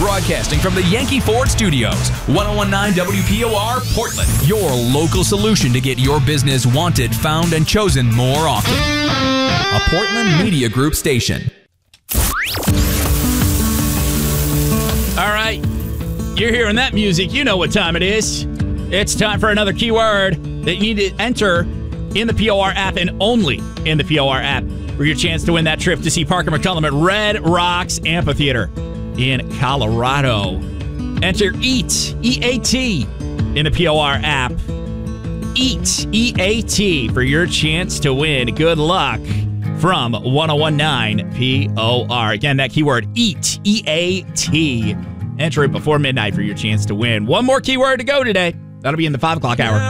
Broadcasting from the Yankee Ford Studios, 1019 WPOR, Portland. Your local solution to get your business wanted, found, and chosen more often. A Portland Media Group station. All right. You're hearing that music. You know what time it is. It's time for another keyword that you need to enter in the POR app and only in the POR app for your chance to win that trip to see Parker McCollum at Red Rocks Amphitheater in Colorado. Enter EAT, E-A-T, in the POR app. EAT, E-A-T, for your chance to win. Good luck from 1019 POR. Again, that keyword, EAT, E-A-T. Enter it before midnight for your chance to win. One more keyword to go today. That'll be in the 5 o'clock hour.